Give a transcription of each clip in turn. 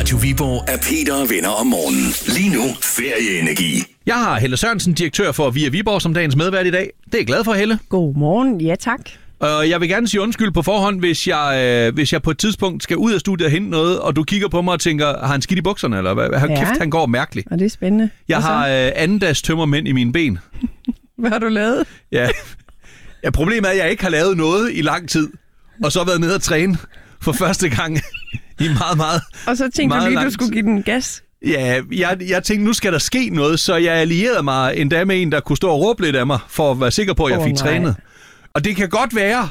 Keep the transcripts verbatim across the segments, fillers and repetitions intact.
Radio Viborg er Peter og venner om morgenen. Lige nu, ferieenergi. Jeg har Helle Sørensen, direktør for Via Viborg, som dagens medvært i dag. Det er jeg glad for, Helle. Godmorgen, ja tak. Og jeg vil gerne sige undskyld på forhånd, hvis jeg, øh, hvis jeg på et tidspunkt skal ud af studiet og hente noget, og du kigger på mig og tænker, har han skidt i bukserne, eller hvad? Hold Ja. kæft, han går mærkeligt. Og det er spændende. Jeg har øh, andendags tømmermænd i mine ben. Hvad har du lavet? Ja. ja, problemet er, at jeg ikke har lavet noget i lang tid, og så været nede og træne for første gang i meget, meget Og så tænkte du lige, du skulle give den gas. Ja, jeg, jeg tænkte, nu skal der ske noget, så jeg allierede mig endda med en, der kunne stå og råbe lidt af mig, for at være sikker på, at jeg Åh, fik nej. trænet. Og det kan godt være,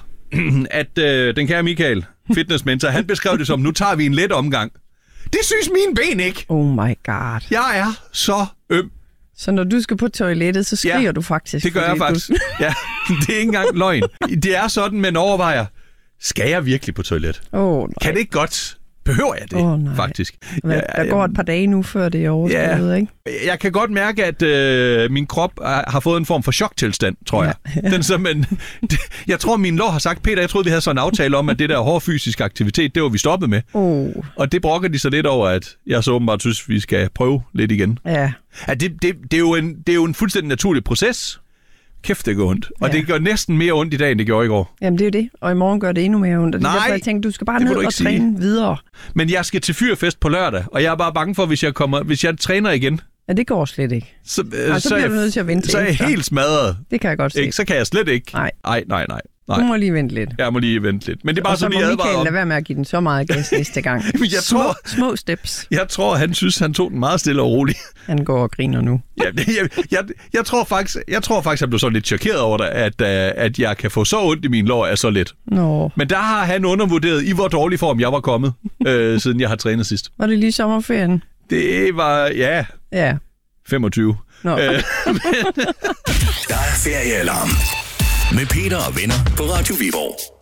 at øh, den kære Michael, fitnessmentor, han beskrev det som, nu tager vi en let omgang. Det synes mine ben ikke. Oh my god. Jeg er så øm. Så når du skal på toilettet, så skriger Ja, du faktisk. Det gør jeg fordi faktisk. Du... Ja, det er ikke engang løgn. Det er sådan, man overvejer, skal jeg virkelig på toilet? Oh, nej. Kan det ikke godt? Behøver jeg det, Åh, nej. faktisk? Hvad, Ja, der går et par dage nu, før det er overstået, Ja. ikke? Jeg kan godt mærke, at øh, min krop er, har fået en form for choktilstand, tror jeg. Ja, ja. Den, simpelthen, det, jeg tror, min lår har sagt, Peter, jeg troede, vi havde sådan en aftale om, at det der hård fysisk aktivitet, det var vi stoppet med. Oh, Og det brokker de så lidt over, at jeg så åbenbart synes, vi skal prøve lidt igen. ja. Ja, det, det, det, er jo en, det er jo en fuldstændig naturlig proces. Kæft, det gør ondt. Og Ja. det gør næsten mere ondt i dag, end det gjorde i går. Jamen, det er jo det. Og i morgen gør det endnu mere ondt. Og det er Nej, derfor, jeg tænkte, du skal bare det må ned du og ikke træne sige. videre. Men jeg skal til fyrfest på lørdag, og jeg er bare bange for, hvis jeg, kommer, hvis jeg træner igen, Ja, det går slet ikke. så, Ej, så så, er bliver jeg, du nødt til at vente så er jeg efter. helt smadret. Det kan jeg godt se. Ikke? Så kan jeg slet ikke. Nej. Nej, nej, nej. Du nej. må lige vente lidt. Jeg må lige vente lidt. Men det er bare Og så sådan, må lige advaret Michael om. lade være med at give den så meget gas næste gang. Men jeg små, tror- små steps. Jeg tror, han synes, han tog den meget stille og roligt. Han går og griner nu. Ja, det- jeg, jeg, jeg, tror faktisk, jeg tror faktisk, han blev sådan lidt chokeret over det, at, uh, at jeg kan få så ondt i min lår af så lidt. Nå, Men der har han undervurderet, i hvor dårlig form jeg var kommet, øh, siden jeg har trænet sidst. var det lige sommerferien? Det var, ja, Ja. femogtyve. Nå. Øh, Der er feriealarm med Peter og venner på Radio Viborg.